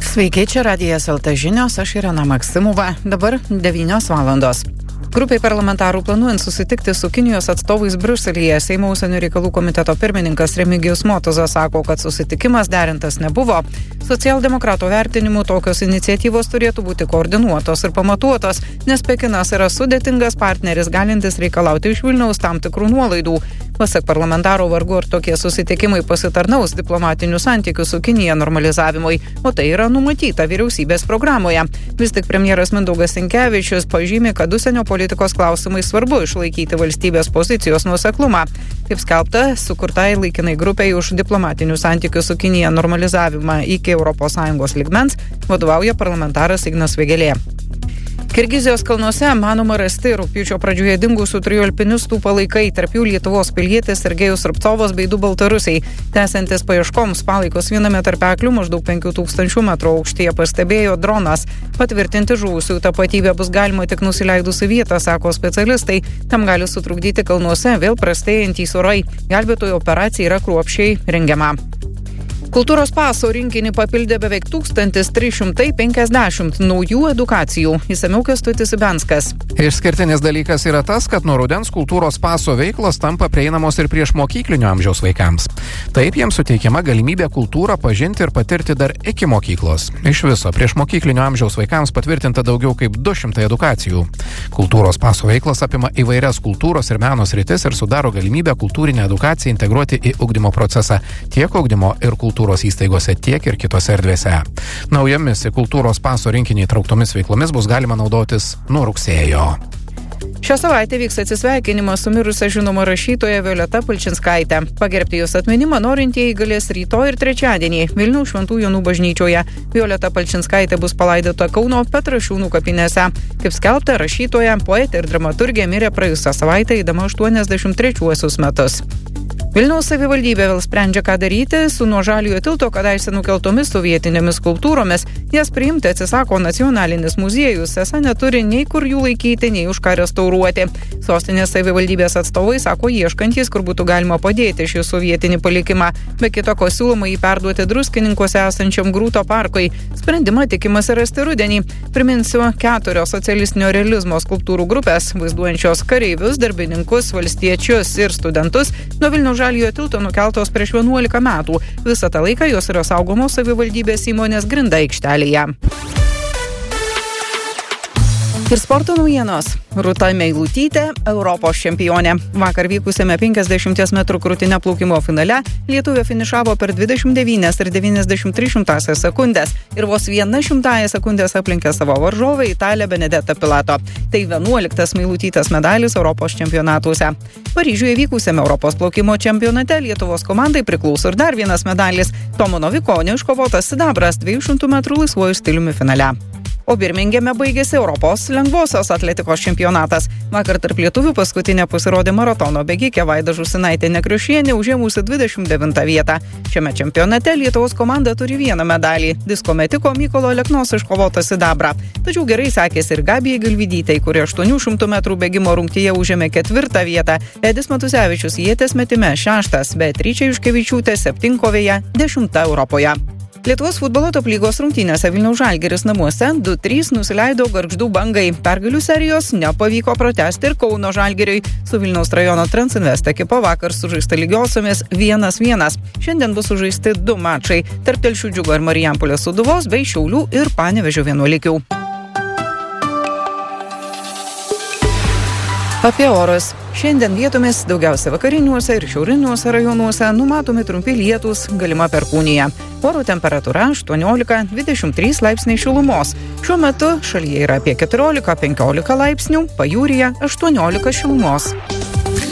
Sveiki, čia Radijas LT žinios, aš Irena Maksimova, dabar 9 valandos. Grupiai parlamentarų planuojant susitikti su Kinijos atstovais Briuselyje, Seimo užsienio reikalų komiteto pirmininkas Remigijus Motuzas sako, kad susitikimas derintas nebuvo. Socialdemokratų vertinimu tokios iniciatyvos turėtų būti koordinuotos ir pamatuotos, nes Pekinas yra sudėtingas partneris, galintis reikalauti iš Vilniaus tam tikrų nuolaidų. Pasak parlamentaro, vargu ar tokie susitikimai pasitarnaus diplomatinių santykių su Kinija normalizavimui, o tai yra numatyta vyriausybės programoje. Vis tik premjeras Mindaugas Sinkevičius pažymi, kad užsienio politikos klausimai svarbu išlaikyti valstybės pozicijos nuoseklumą. Kaip skelbta, sukurtai laikinai grupiai už diplomatinių santykių su Kinija normalizavimą iki ES lygmens vadovauja parlamentaras Ignas Vėgėlė. Kirgizijos kalnuose manoma rasti rugpjūčio pradžioje dingusių 3 alpinistų palaikai, tarp jų Lietuvos pilietis Sergejus Rubcovas bei 2 baltarusiai. Tęsiantis paieškoms, palaikus viename tarpeklių maždaug 5000 metrų aukštyje pastebėjo dronas. Patvirtinti žuvusių tapatybę bus galima tik nusileidus į vietą, sako specialistai. Tam gali sutrukdyti kalnuose vėl prastėjantys orai. Gelbėtojų operacija yra kruopščiai rengiama. Kultūros paso rinkinį papildė beveik 1350 naujų edukacijų. Išsamiau Kęstutis Ibenskas. Išskirtinis dalykas yra tas, kad nuo rudens kultūros paso veiklos tampa prieinamos ir priešmokyklinio amžiaus vaikams. Taip jiems suteikiama galimybė kultūrą pažinti ir patirti dar iki mokyklos. Iš viso priešmokyklinio amžiaus vaikams patvirtinta daugiau kaip 200 edukacijų. Kultūros paso veiklos apima įvairias kultūros ir meno sritis ir sudaro galimybę kultūrinę edukaciją integruoti į ugdymo procesą tiek ugdymo ir kultūros įstaigose, tiek ir kitose erdvėse. Naujomis į kultūros paso rinkinį įtrauktomis veiklomis bus galima naudotis nuo rugsėjo. Šią savaitę vyks atsisveikinimas su mirusia žinoma rašytoja Violeta Palčinskaitė. Pagerbti jos atminimą norintieji galės rytoj ir trečiadienį Vilniaus Šventų Jonų bažnyčioje. Violeta Palčinskaitė bus palaidota Kauno Petrašiūnų kapinėse. Kaip skelbta, rašytoja, poetė ir dramaturgė mirė praėjusią savaitę eidama 83 metus. Vilniaus savivaldybė vėl sprendžia, ką daryti su nuo Žaliojo tilto kadaise nukeltomis sovietinėmis skulptūromis. Jas priimti atsisako nacionalinis muziejus, esą neturi nei kur jų laikyti, nei už ką restauruoti. Sostinės savivaldybės atstovai sako ieškantys, kur būtų galima padėti šį sovietinį palikimą. Be kito ko siūloma jį perduoti Druskininkuose esančiam Grūto parkui. Sprendimą tikimasi rasti rudenį. Priminsiu, 4 socialistinio realizmo skulptūrų grupės, vaizduojančios kareivius, darbininkus, valstiečius ir studentus, nuo Vilniaus Žaliojo tilto nukeltos prieš 11 metų. Visą tą laiką jos yra saugomos savivaldybės įmonės Grinda aikštelėje. Ir sporto naujienos. Rūta Meilutytė, Europos čempionė. Vakar vykusiame 50 metrų krūtine plaukimo finale lietuvė finišavo per 29 ir 93 sekundės ir vos 100 sekundės aplenkė savo varžovę Italę Benedetą Pilato. Tai 11 Meilutytės medalis Europos čempionatuose. Paryžiuje vykusiame Europos plaukimo čempionate Lietuvos komandai priklauso ir dar vienas medalis. Tomo Novikonio iškovotas sidabras 200 metrų laisvuoju stiliumi finale. O Birmingeme baigėsi Europos lengvosios atletikos čempionatas. Vakar tarp lietuvių paskutinė pasirodė maratono bėgikė Vaida Žusinaitė Nekriušienė, užėmusi 29 vietą. Šiame čempionate Lietuvos komanda turi 1 medalį. Disko metiko Mykolo Aleknos iškovotą sidabrą. Tačiau gerai sekėsi ir Gabijai Galvydytei, kuri 800 metrų bėgimo rungtyje užėmė 4 vietą. Edis Matusevičius ieties metime 6, Beatričė Juškevičiūtė 7-kovėje 10 Europoje. Lietuvos futbolo top lygos rungtynėse Vilniaus Žalgiris namuose 2-3 nusileido Gargždų Bangai. Pergalių serijos nepavyko pratęsti ir Kauno Žalgiriui. Su Vilniaus rajono Transinvest ekipa vakar sužaista lygiosiomis 1-1. Šiandien bus sužaisti 2 mačai tarp Telšių Džiugo ir Marijampolės Sūduvos bei Šiaulių ir Panevėžio Vienuolikių. Apie orus. Šiandien vietomis daugiausia vakariniuose ir šiauriniuose rajonuose numatomi trumpi lietūs, galima perkūnija. Oro temperatūra 18-23 laipsniai šilumos. Šiuo metu šalyje yra apie 14-15 laipsnių, pajūryje 18 šilumos.